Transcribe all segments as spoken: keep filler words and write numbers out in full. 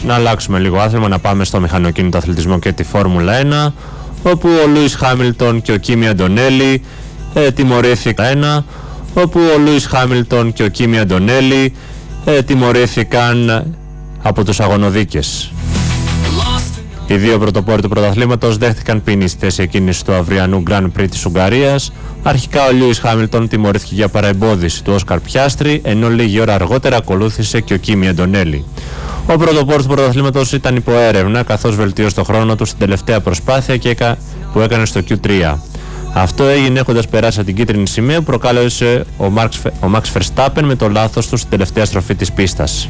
να αλλάξουμε λίγο άθλημα, να πάμε στο μηχανοκίνητο αθλητισμό και τη Φόρμουλα ένα, όπου ο Λούις Χάμιλτον και ο Κίμι Αντονέλη ε, τιμωρήθηκαν ένα, όπου ο Λούις Χάμιλτον και ο Κίμι Αντονέλη ε, τιμωρήθηκαν από τους αγωνοδίκες. Οι δύο πρωτοπόροι του πρωταθλήματος δέχτηκαν ποινή στη θέση εκκίνηση του αυριανού Grand Prix της Ουγγαρίας. Αρχικά ο Λούις Χάμιλτον τιμωρήθηκε για παραεμπόδιση του Όσκαρ Πιάστρι, ενώ λίγη ώρα αργότερα ακολούθησε και ο Κίμι Αντονέλη. Ο πρωτοπόρος του πρωταθλήματος ήταν υπό έρευνα, καθώς βελτίωσε το χρόνο του στην τελευταία προσπάθεια και έκα... που έκανε στο κιου τρία. Αυτό έγινε έχοντας περάσει από την κίτρινη σημαία που προκάλεσε ο Max, ο Max Verstappen με το λάθος του στην τελευταία στροφή της πίστας.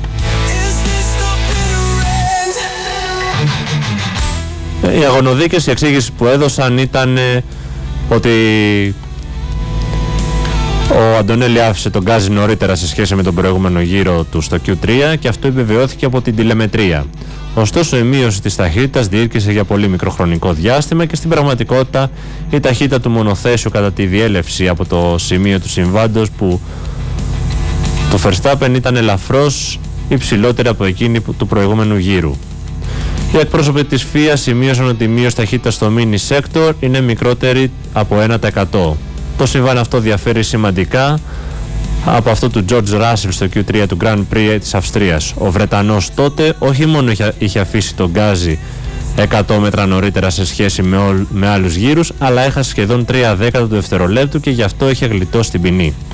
Οι αγωνοδίκες, η εξήγηση που έδωσαν ήταν ε, ότι ο Αντονέλη άφησε τον γκάζι νωρίτερα σε σχέση με τον προηγούμενο γύρο του στο κιου τρία και αυτό επιβεβαιώθηκε από την τηλεμετρία. Ωστόσο, η μείωση της ταχύτητας διήρκησε για πολύ μικρό χρονικό διάστημα και στην πραγματικότητα η ταχύτητα του μονοθέσιου κατά τη διέλευση από το σημείο του συμβάντος που του Verstappen ήταν ελαφρώς υψηλότερη από εκείνη του προηγούμενου γύρου. Οι εκπρόσωποι της φι άι σημείωσαν ότι η μείωση ταχύτητας στο mini sector είναι μικρότερη από ένα τοις εκατό. Το συμβάν αυτό διαφέρει σημαντικά από αυτό του George Russell στο κιου τρία του Grand Prix της Αυστρίας. Ο Βρετανός τότε όχι μόνο είχε, είχε αφήσει τον γκάζι εκατό μέτρα νωρίτερα σε σχέση με, όλ, με άλλους γύρους, αλλά έχασε σχεδόν τρία δέκατα του δευτερολέπτου και γι' αυτό είχε γλιτώσει την ποινή.